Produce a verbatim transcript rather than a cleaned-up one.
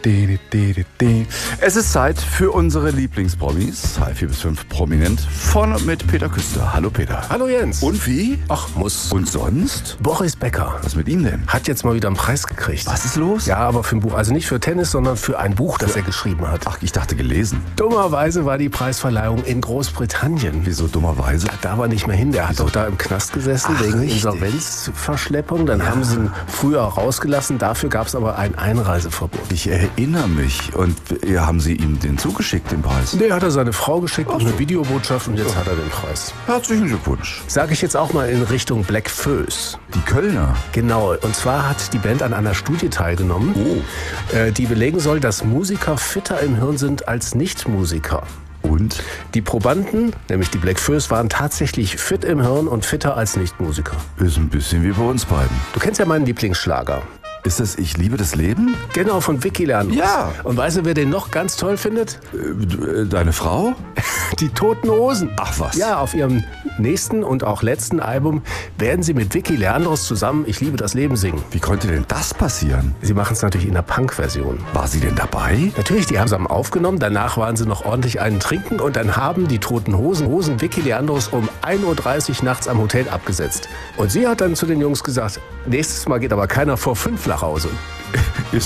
Es ist Zeit für unsere Lieblingspromis. Halb vier bis fünf prominent. Von und mit Peter Küster. Hallo Peter. Hallo Jens. Und wie? Ach, muss. Und sonst? Boris Becker. Was mit ihm denn? Hat jetzt mal wieder einen Preis gekriegt. Was ist los? Ja, aber für ein Buch. Also nicht für Tennis, sondern für ein Buch, das er geschrieben hat. Ach, ich dachte gelesen. Dummerweise war die Preisverleihung in Großbritannien. Wieso dummerweise? Da war nicht mehr hin. Der hat Wieso? doch da im Knast gesessen Ach, wegen richtig. Insolvenzverschleppung. Dann Ja. haben sie ihn früher rausgelassen. Dafür gab es aber ein Einreiseverbot. Ich erinnere mich. Und ja, haben Sie ihm den zugeschickt, den Preis? Nee, hat er seine Frau geschickt und so. eine Videobotschaft und jetzt hat er den Preis. Herzlichen Glückwunsch. Sage ich jetzt auch mal in Richtung Black Föß. Die Kölner. Genau, und zwar hat die Band an einer Studie teilgenommen, Oh. äh, die belegen soll, dass Musiker fitter im Hirn sind als Nichtmusiker. Und? Die Probanden, nämlich die Black Föß, waren tatsächlich fit im Hirn und fitter als Nichtmusiker. Ist ein bisschen wie bei uns beiden. Du kennst ja meinen Lieblingsschlager. Ist das Ich liebe das Leben? Genau, von Vicky Leandros. Ja. Und weißt du, wer den noch ganz toll findet? Äh, Deine Frau? Die Toten Hosen. Ach was. Ja, auf ihrem nächsten und auch letzten Album werden sie mit Vicky Leandros zusammen Ich liebe das Leben singen. Wie konnte denn das passieren? Sie machen es natürlich in der Punk-Version. War sie denn dabei? Natürlich, die haben zusammen aufgenommen, danach waren sie noch ordentlich einen trinken und dann haben die Toten Hosen, Hosen Vicky Leandros um ein Uhr dreißig nachts am Hotel abgesetzt. Und sie hat dann zu den Jungs gesagt, nächstes Mal geht aber keiner vor fünf nach Hause.